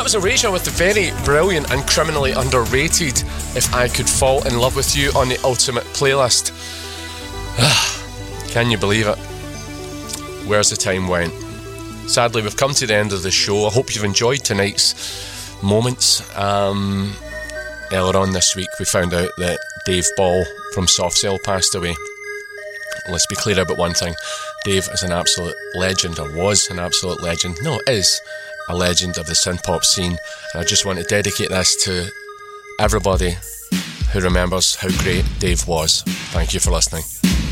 was Erasure with the very brilliant and criminally underrated If I Could Fall in Love With You on the Ultimate Playlist. Can you believe it? Where's the time went? Sadly, we've come to the end of the show. I hope you've enjoyed tonight's moments. Earlier on this week, we found out that Dave Ball from Soft Cell passed away. Let's be clear about one thing. Dave is an absolute legend, or was an absolute legend. No, is a legend of the synth-pop scene. And I just want to dedicate this to everybody who remembers how great Dave was. Thank you for listening.